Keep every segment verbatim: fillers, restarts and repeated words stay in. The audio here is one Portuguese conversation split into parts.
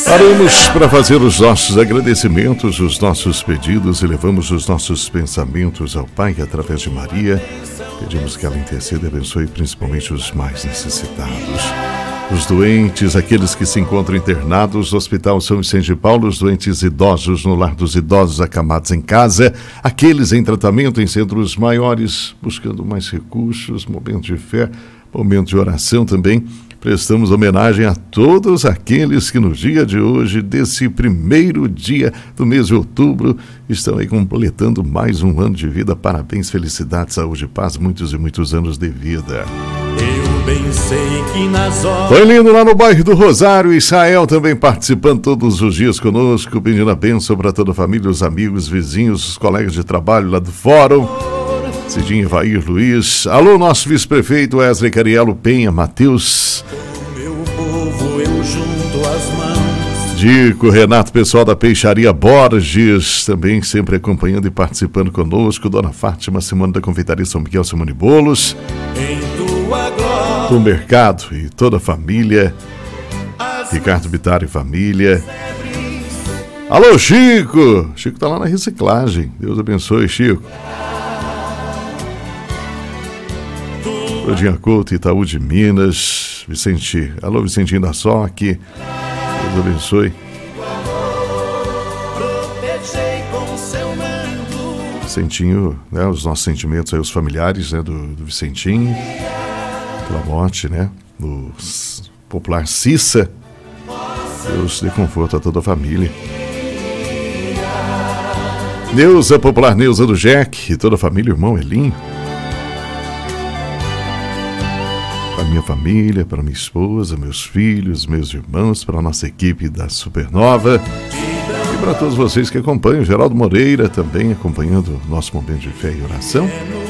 Paramos para fazer os nossos agradecimentos, os nossos pedidos e levamos os nossos pensamentos ao Pai através de Maria. Pedimos que ela interceda e abençoe principalmente os mais necessitados. Os doentes, aqueles que se encontram internados no Hospital São Vicente de Paulo, os doentes idosos no lar dos idosos acamados em casa, aqueles em tratamento em centros maiores, buscando mais recursos, momento de fé, momento de oração também. Prestamos homenagem a todos aqueles que no dia de hoje, desse primeiro dia do mês de outubro, estão aí completando mais um ano de vida. Parabéns, felicidade, saúde e paz, muitos e muitos anos de vida. Eu bem sei que nas horas... Foi lindo lá no bairro do Rosário, Israel também participando todos os dias conosco, pedindo a bênção para toda a família, os amigos, vizinhos, os colegas de trabalho lá do fórum. Cidinho, Evair, Luiz. Alô, nosso vice-prefeito Wesley Cariello Penha, Matheus. Meu povo, eu junto as mãos. Dico, Renato, pessoal da Peixaria Borges, também sempre acompanhando e participando conosco. Dona Fátima, Simone da Confeitaria São Miguel, Simone Bolos. Em tua glória. O mercado e toda a família. Ricardo Bittar e família. Alô, Chico. Chico tá lá na reciclagem. Deus abençoe, Chico. Rodinha Couto, Itaú de Minas, Vicente, alô Vicentinho da Soque, Deus abençoe. Vicentinho, né, os nossos sentimentos aí, os familiares, né, do, do Vicentinho, pela morte, né, do popular Cissa. Deus dê conforto a toda a família. Neuza, popular Neuza do Jack, e toda a família, irmão Elinho. Para minha família, para minha esposa, meus filhos, meus irmãos, para a nossa equipe da Supernova e para todos vocês que acompanham, Geraldo Moreira também acompanhando o nosso momento de fé e oração.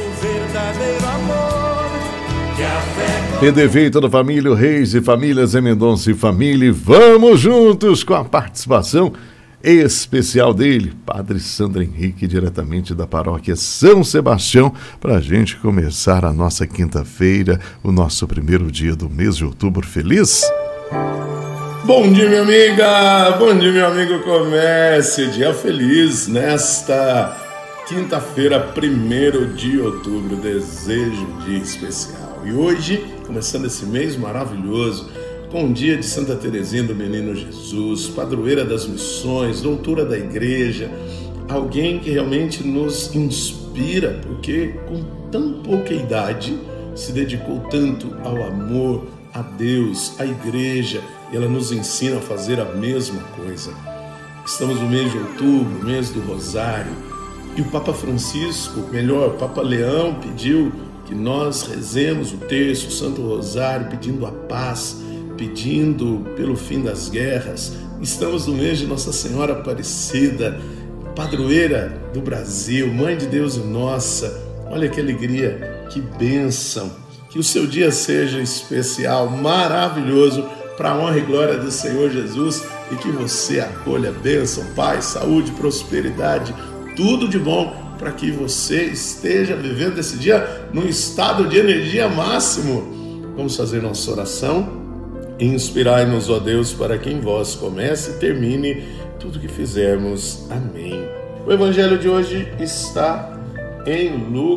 P D V e toda a família, o Reis e família, Zé Mendonça e família, vamos juntos com a participação especial dele, Padre Sandro Henrique, diretamente da paróquia São Sebastião, para a gente começar a nossa quinta-feira, o nosso primeiro dia do mês de outubro. Feliz? Bom dia, minha amiga! Bom dia, meu amigo comércio! Dia feliz nesta quinta-feira, primeiro de outubro. Desejo um dia especial. E hoje, começando esse mês maravilhoso, com o dia de Santa Teresinha do Menino Jesus, padroeira das missões, doutora da igreja, alguém que realmente nos inspira, porque com tão pouca idade se dedicou tanto ao amor, a Deus, à igreja, e ela nos ensina a fazer a mesma coisa. Estamos no mês de outubro, mês do Rosário, e o Papa Francisco, melhor, o Papa Leão, pediu que nós rezemos o terço, o Santo Rosário, pedindo a paz, pedindo pelo fim das guerras. Estamos no mês de Nossa Senhora Aparecida, padroeira do Brasil, Mãe de Deus e nossa. Olha que alegria, que bênção. Que o seu dia seja especial, maravilhoso, para a honra e glória do Senhor Jesus, e que você acolha bênção, paz, saúde, prosperidade, tudo de bom, para que você esteja vivendo esse dia num estado de energia máximo. Vamos fazer nossa oração. Inspirai-nos, ó Deus, para que em vós comece e termine tudo que fizermos. Amém. O evangelho de hoje está em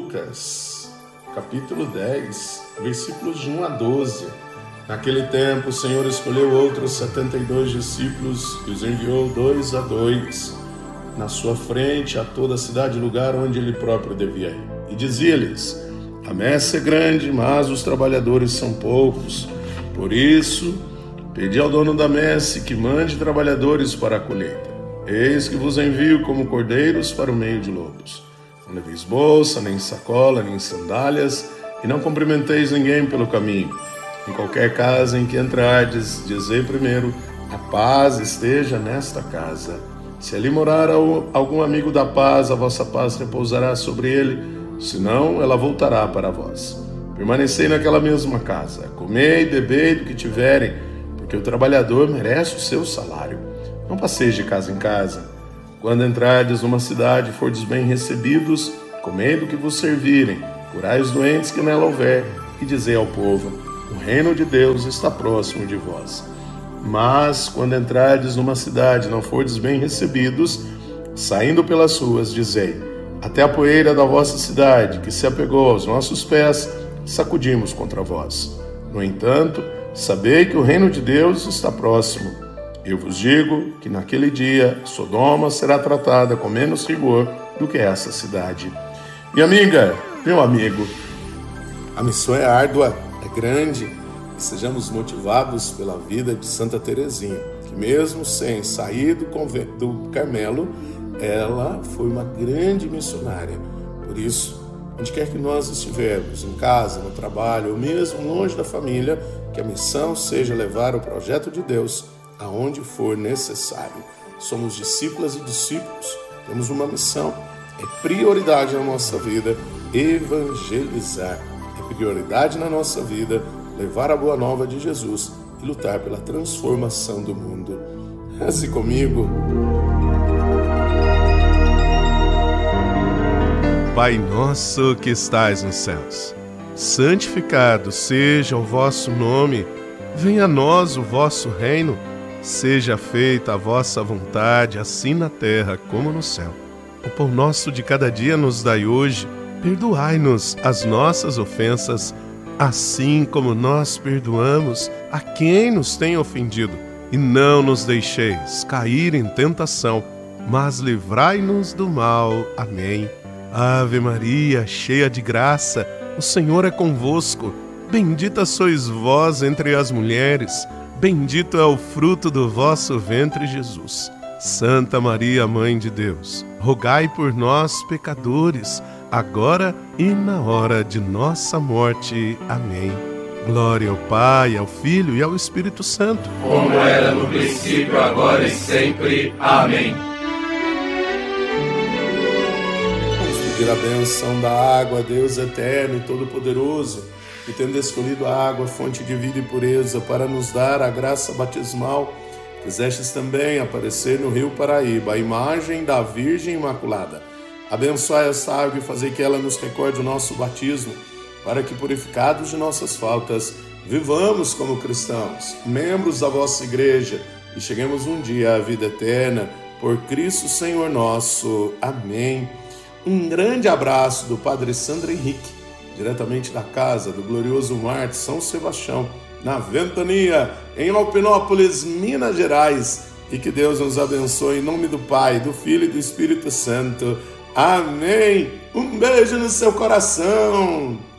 Lucas, capítulo dez, versículos de um a doze. Naquele tempo, o Senhor escolheu outros setenta e dois discípulos e os enviou dois a dois na sua frente a toda a cidade e lugar onde ele próprio devia ir. E dizia-lhes: a messe é grande, mas os trabalhadores são poucos. Por isso, pedi ao dono da messe que mande trabalhadores para a colheita. Eis que vos envio como cordeiros para o meio de lobos. Não leveis bolsa, nem sacola, nem sandálias, e não cumprimenteis ninguém pelo caminho. Em qualquer casa em que entrardes, dizei primeiro: a paz esteja nesta casa. Se ali morar algum amigo da paz, a vossa paz repousará sobre ele, senão ela voltará para vós. Permanecei naquela mesma casa, comei e bebei do que tiverem, porque o trabalhador merece o seu salário. Não passeis de casa em casa. Quando entrardes numa cidade e fordes bem recebidos, comei do que vos servirem, curai os doentes que nela houver, e dizei ao povo: o reino de Deus está próximo de vós. Mas, quando entrardes numa cidade e não fordes bem recebidos, saindo pelas ruas, dizei: até a poeira da vossa cidade, que se apegou aos nossos pés, sacudimos contra vós. No entanto, sabei que o reino de Deus está próximo. Eu vos digo que naquele dia Sodoma será tratada com menos rigor do que essa cidade. Minha amiga, meu amigo, a missão é árdua, é grande, que sejamos motivados pela vida de Santa Teresinha, que mesmo sem sair do, convento, do Carmelo, ela foi uma grande missionária. Por isso, onde quer que nós estivermos, em casa, no trabalho, ou mesmo longe da família, que a missão seja levar o projeto de Deus aonde for necessário. Somos discípulas e discípulos, temos uma missão, é prioridade na nossa vida evangelizar, é prioridade na nossa vida levar a boa nova de Jesus e lutar pela transformação do mundo. Reze comigo. Pai nosso que estais nos céus, santificado seja o vosso nome, venha a nós o vosso reino, seja feita a vossa vontade, assim na terra como no céu. O pão nosso de cada dia nos dai hoje, perdoai-nos as nossas ofensas, assim como nós perdoamos a quem nos tem ofendido. E não nos deixeis cair em tentação, mas livrai-nos do mal. Amém. Ave Maria, cheia de graça, o Senhor é convosco. Bendita sois vós entre as mulheres, bendito é o fruto do vosso ventre, Jesus. Santa Maria, Mãe de Deus, rogai por nós, pecadores, agora e na hora de nossa morte. Amém. Glória ao Pai, ao Filho e ao Espírito Santo, como era no princípio, agora e sempre. Amém. Pedir a benção da água, Deus eterno e todo-poderoso, que tendo escolhido a água, fonte de vida e pureza, para nos dar a graça batismal, quisestes também aparecer no rio Paraíba, a imagem da Virgem Imaculada. Abençoai essa água e fazei que ela nos recorde o nosso batismo, para que, purificados de nossas faltas, vivamos como cristãos, membros da vossa igreja, e cheguemos um dia à vida eterna, por Cristo Senhor nosso. Amém. Um grande abraço do Padre Sandro Henrique, diretamente da casa do glorioso Mar de São Sebastião, na Ventania, em Alpinópolis, Minas Gerais. E que Deus nos abençoe em nome do Pai, do Filho e do Espírito Santo. Amém. Um beijo no seu coração.